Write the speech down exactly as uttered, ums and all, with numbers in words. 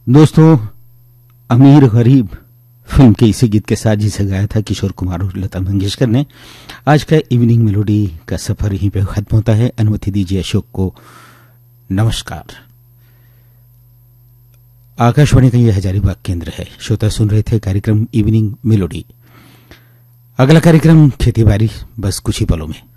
दोस्तों, अमीर गरीब फिल्म के इसी गीत के साथ जिसे गाया था किशोर कुमार और लता मंगेशकर ने, आज का इवनिंग मेलोडी का सफर यहीं पे खत्म होता है। अनुमति दीजिए अशोक को नमस्कार। आकाशवाणी का यह हजारीबाग केंद्र है। श्रोता सुन रहे थे कार्यक्रम इवनिंग मेलोडी। अगला कार्यक्रम खेती बाड़ी बस कुछ ही पलों में।